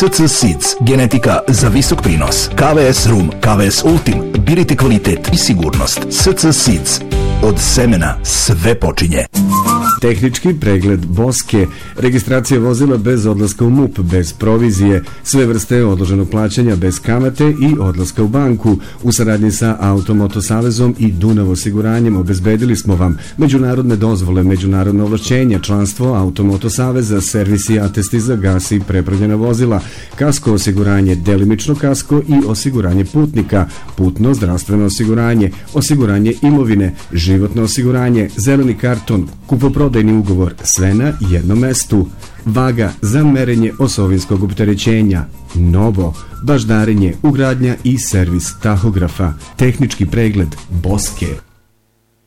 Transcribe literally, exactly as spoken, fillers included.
S C Seeds, genetika za visok prinos. K V S Rum, K V S Ultim, birite kvalitet i sigurnost. S C Seeds, od semena sve počinje. Tehnički pregled Boske, registracija vozila bez odlaska u M U P, bez provizije, sve vrste odloženog plaćanja bez kamate i odlaska u banku. U saradnji sa Automoto Savezom i Dunav osiguranjem obezbedili smo vam međunarodne dozvole, međunarodne ovlašćenja, članstvo Automoto Saveza, servisi, atesti za gas i prepravljena vozila, kasko osiguranje, delimično kasko i osiguranje putnika, putno zdravstveno osiguranje, osiguranje imovine, životno osiguranje, zeleni karton, kupoprodajni ugovor, sve na jednom mestu. Vaga za merenje osovinskog opterećenja, Novo, baždarenje, ugradnja i servis tahografa, tehnički pregled Boske.